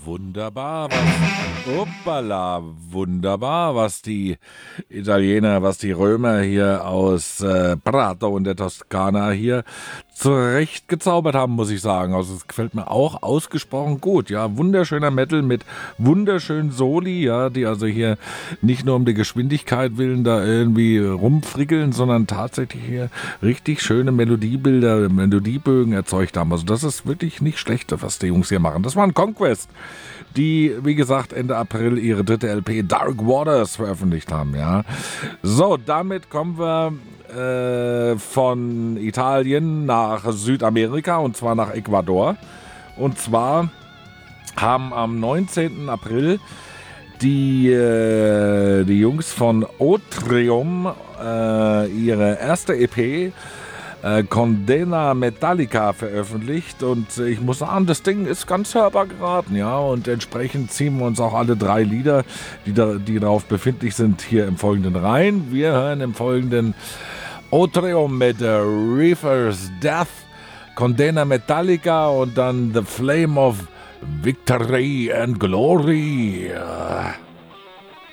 Wunderbar, was die Italiener, was die Römer hier aus Prato und der Toskana hier zurecht gezaubert haben, muss ich sagen. Also es gefällt mir auch ausgesprochen gut. Ja, wunderschöner Metal mit wunderschönen Soli, ja, die also hier nicht nur um die Geschwindigkeit willen da irgendwie rumfrickeln, sondern tatsächlich hier richtig schöne Melodiebilder, Melodiebögen erzeugt haben. Also das ist wirklich nicht schlecht, was die Jungs hier machen. Das war ein Conquest, die, wie gesagt, Ende April ihre dritte LP Dark Waters veröffentlicht haben, ja. So, damit kommen wir von Italien nach Südamerika, und zwar nach Ecuador. Und zwar haben am 19. April die Jungs von Otrium ihre erste EP Condena Metallica veröffentlicht, und ich muss sagen, das Ding ist ganz hörbar geraten, ja, und entsprechend ziehen wir uns auch alle 3 Lieder, die darauf befindlich sind, hier im Folgenden rein. Wir hören im Folgenden Otrium mit Reaper's Death, Condena Metallica und dann The Flame of Victory and Glory.